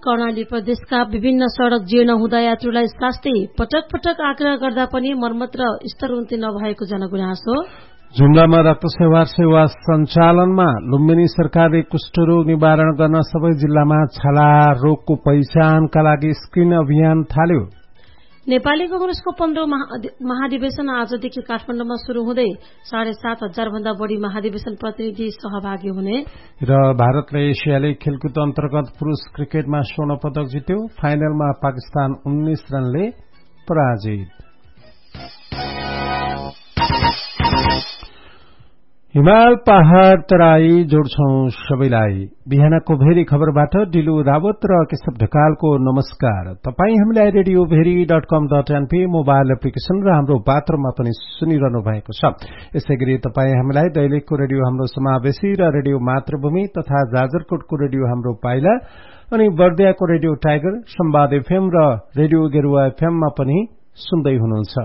कर्णाली प्रदेशका विभिन्न सड़क जीर्ण हुँदा यात्रुलाई शास्ति पटक पटक आग्रह गर्दा पनि मर्मत र स्तरोन्नति नभएको जनगुनासो। जुम्लामा रक्त सेवा सञ्चालनमा लुम्बिनी सरकारले कुष्ठरोग निवारण गर्न सबै जिल्लामा छाला रोगको पहिचानका लागि स्क्रिन अभियान थाल्यो। नेपाली कांग्रेसको 15औं महाधिवेशन आजदेखि काठमाडौँमा शुरू हुँदै 7,500 भन्दा बढ़ी महाधिवेशन प्रतिनिधि सहभागी हुने। र भारतले एसियाली खेलकुद अन्तर्गत पुरूष क्रिकेटमा स्वर्ण पदक जित्यो। फाइनलमा पाकिस्तान 19 रनले पराजित। हिमाल पहाड़ तराई जोड्छौं सबैलाई। बिहानको भेरी खबरबाट डिलु रावत र केशव ढकालको नमस्कार। तपाई हामीलाई radioveri.com.np मोबाइल एप्लिकेशन र हाम्रो पात्रमा पनि सुनिरहनु भएको छ। यसैगरी तपाई हामीलाई दैलेखको रेडियो हाम्रो समावेशी र रेडियो मातृभूमि तथा जाजरकोटको रेडियो हाम्रो पाइला अनि बर्दियाको रेडियो टाइगर, संवाद एफएम र रेडियो गेरुवा एफएम मा पनि सुन्दै हुनुहुन्छ।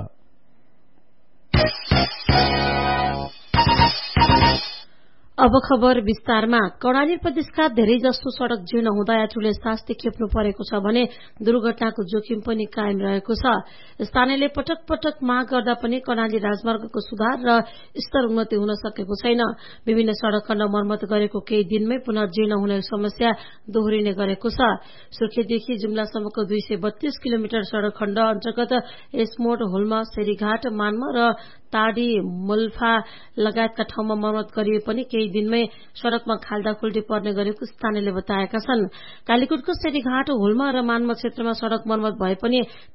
अब खबर विस्तारमा। कर्णाली प्रदेशका धेरै जसो सड़क जीर्ण हुँदा यात्रुले शास्ति खेप्नु परेको छ भने दुर्घटनाको जोखिम पनि कायम रहेको छ। स्थानीयले पटक पटक माग गर्दा पनि कर्णाली राजमार्गको सुधार र स्तर उन्नति हुन सकेको छैन। विभिन्न सड़क खण्ड मर्मत गरेको केही दिनमै पुनर्जीर्ण हुने समस्या दोहोरिने गरेको छ। सुर्खेतदेखि जुम्लासम्मको 232 किलोमिटर सड़क खण्ड अन्तर्गत एसमोड, होल्मा, शेरीघाट, मान्म र टाडी, मुल्फा लगायतका ठाउँमा मर्मत गरिए पनि केही दिनमै सड़कमा खाल्डाखुल्डी पर्ने गरेको स्थानीयले बताएका छन्। कालीकोटको शेरीघाट, होल्मा र मान्म क्षेत्रमा सड़क मर्मत भए पनि